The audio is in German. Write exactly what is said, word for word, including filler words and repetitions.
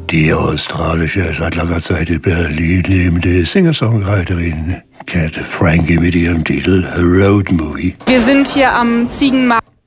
Die australische, seit langer Zeit in Berlin lebende Singer-Songwriterin Cat Frankie mit ihrem Titel Road Movie. Wir sind hier am Ziegenmarkt.